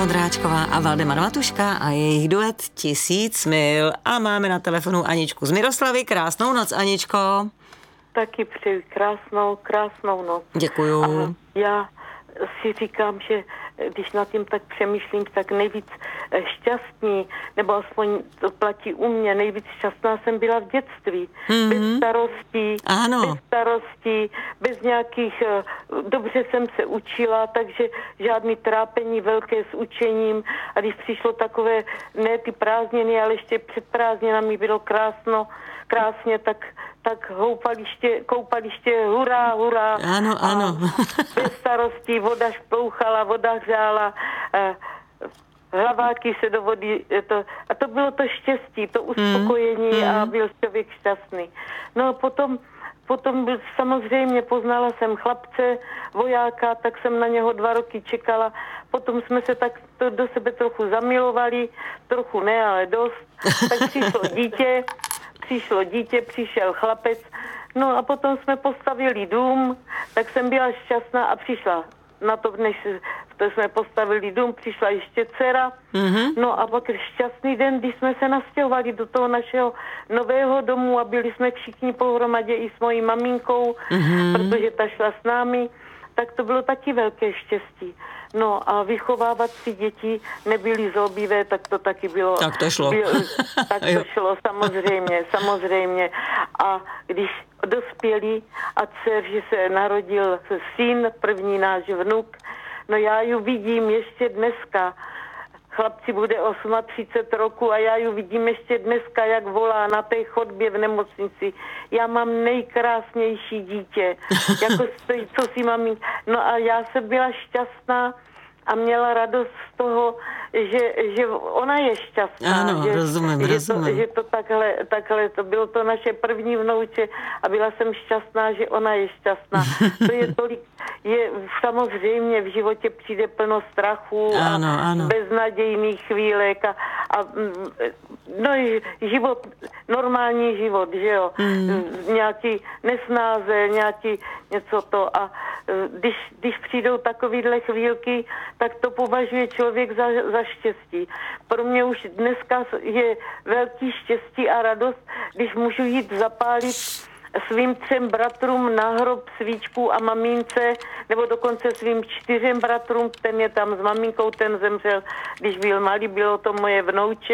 Vondráčková a Valdemar Matuška a jejich duet 1000 mil. A máme na telefonu Aničku z Miroslavy. Krásnou noc, Aničko. Taky přeji krásnou noc. Děkuju. A já si říkám, že když nad tím tak přemýšlím, tak nejvíc šťastný, nebo aspoň to platí u mě, nejvíc šťastná jsem byla v dětství. Bez starostí, Ano. bez starostí, bez nějakých, dobře jsem se učila, takže žádný trápení velké s učením. A když přišlo takové, ne ty prázdniny, ale ještě před prázdninami bylo krásně, tak koupaliště, hurá. Ano. Bez starostí, voda šplouchala, voda hřála, hlaváky se do vody, a to bylo to štěstí, to uspokojení a byl člověk šťastný. No a potom samozřejmě poznala jsem chlapce, vojáka, tak jsem na něho 2 roky čekala. Potom jsme se tak do sebe trochu zamilovali, trochu ne, ale dost. Tak přišlo dítě, přišel chlapec, no a potom jsme postavili dům, tak jsem byla šťastná a přišla na to, než jsme postavili dům, přišla ještě dcera, no a pak šťastný den, když jsme se nastěhovali do toho našeho nového domu a byli jsme všichni pohromadě i s mojí maminkou, protože ta šla s námi, tak to bylo taky velké štěstí. No a vychovávat si děti nebyly zlobivé, tak to taky bylo. Tak to šlo. Tak to šlo, samozřejmě. A když dospěli a dceři se narodil syn, první náš vnuk, no já ju vidím ještě dneska. Chlapci bude 38 roku a já ju vidím ještě dneska, jak volá na té chodbě v nemocnici. Já mám nejkrásnější dítě, jako co si mám mít. No a já jsem byla šťastná a měla radost z toho, že ona je šťastná. Ano, rozumím. Že to takhle, to bylo to naše první vnouče a byla jsem šťastná, že ona je šťastná. To je samozřejmě v životě přijde plno strachu a beznadějných chvílek a normální život, že jo. Nějaký nesnáze, něco to a když přijdou takovýhle chvílky, tak to považuje člověk za štěstí. Pro mě už dneska je velký štěstí a radost, když můžu jít zapálit svým 3 bratrům na hrob svíčku a mamince, nebo dokonce svým 4 bratrům, ten je tam s maminkou, ten zemřel, když byl malý, bylo to moje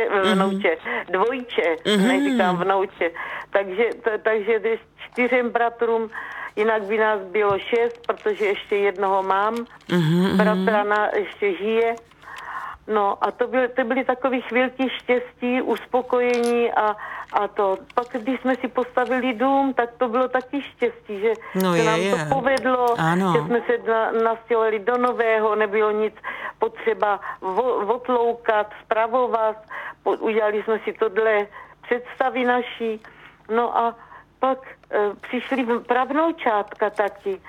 dvojče, neříkám vnouče. Takže 4 bratrům, jinak by nás bylo 6, protože ještě jednoho mám, bratra ještě žije. No a to byly takové chvílky štěstí, uspokojení a to. Pak když jsme si postavili dům, tak to bylo taky štěstí, že se nám to povedlo, že jsme se nastěhovali do nového, nebylo nic potřeba otloukat, spravovat, udělali jsme si tohle představy naší, no a pak přišly pravnoučátka taky.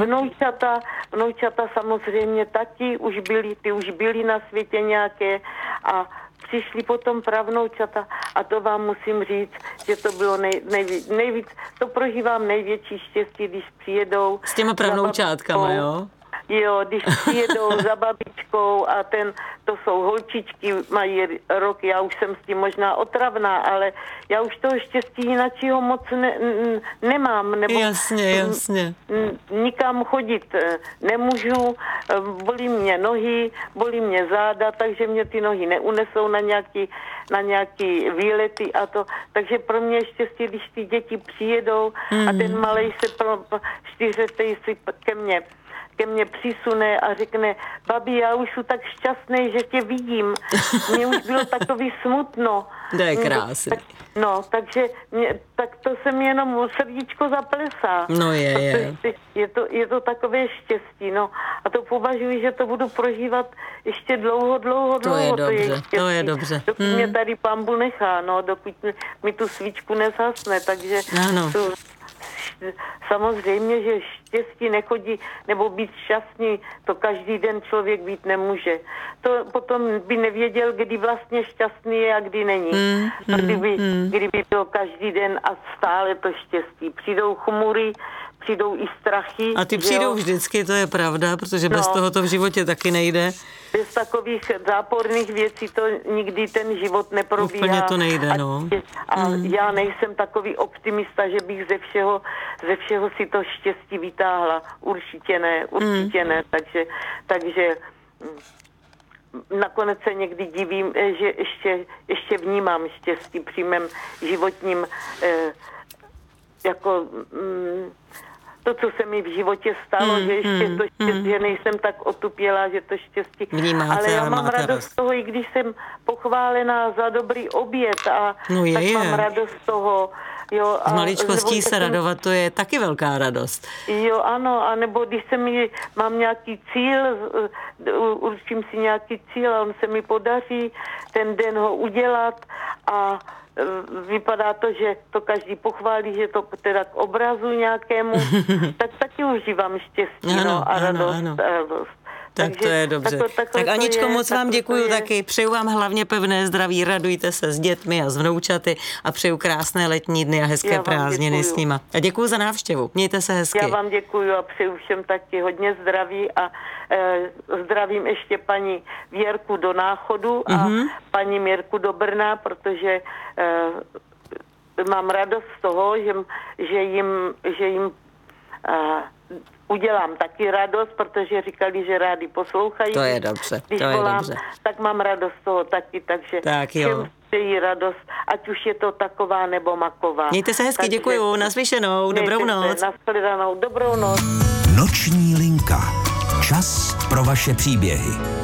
Vnoučata samozřejmě taky už byly na světě nějaké a přišly potom pravnoučata a to vám musím říct, že to bylo nejvíc, to prožívám největší štěstí, když přijedou. S těma pravnoučátkama, jo? Jo, když přijedou za babičkou a to jsou holčičky, mají rok, já už jsem s tím možná otravná, ale já už toho štěstí jináčího moc nemám. Nebo Jasně. Nikam chodit nemůžu, bolí mě nohy, bolí mě záda, takže mě ty nohy neunesou na nějaký výlety a to. Takže pro mě je štěstí, když ty děti přijedou a ten malej se 4letý si ke mně přisune a řekne, babi, já už jsem tak šťastný, že tě vidím. Mně už bylo takový smutno. To je krásný. No, takže tak to se mi jenom srdíčko zaplesá. No je. Je to takové štěstí, no. A to považuji, že to budu prožívat ještě dlouho. To je dobře. Dokud mě tady Pán Bůh nechá, no, dokud mi tu svíčku nezhasne, takže... Ano. Samozřejmě, že štěstí nechodí, nebo být šťastný, to každý den člověk být nemůže. To potom by nevěděl, kdy vlastně šťastný je a kdy není. Kdyby bylo každý den a stále to štěstí. Přijdou chmury, přijdou i strachy. A ty přijdou vždycky, to je pravda, protože bez toho to v životě taky nejde. Bez takových záporných věcí to nikdy ten život neprobíhá. Úplně to nejde, no. A já nejsem takový optimista, že bych ze všeho si to štěstí vytáhla. Určitě ne. Takže nakonec se někdy divím, že ještě vnímám štěstí při mém životním to, co se mi v životě stalo, že ještě to štěstí, že nejsem tak otupělá, že to štěstí. Vnímáte, ale já mám radost z toho, i když jsem pochválená za dobrý oběd tak mám radost z toho. Jo, z maličkostí se radovat, to je taky velká radost. Jo, ano, anebo když mám nějaký cíl, určím si nějaký cíl a on se mi podaří ten den ho udělat a vypadá to, že to každý pochválí, že to teda k obrazu nějakému, tak taky užívám štěstí a radost. Tak to je dobře. Tak Aničko, moc vám děkuju taky. Přeju vám hlavně pevné zdraví, radujte se s dětmi a s vnoučaty a přeju krásné letní dny a hezké prázdniny s nima. A děkuju za návštěvu. Mějte se hezky. Já vám děkuju a přeju všem taky hodně zdraví a zdravím ještě paní Věrku do Náchodu a paní Mirku do Brna, protože mám radost z toho, že jim udělám taky radost, protože říkali, že rádi poslouchají. To je dobře, Když volám, tak mám radost z toho taky, takže všem přeji radost, ať už je to taková nebo maková. Mějte se hezky, děkuju, naslyšenou, dobrou noc. Nashledanou, dobrou noc. Noční linka. Čas pro vaše příběhy.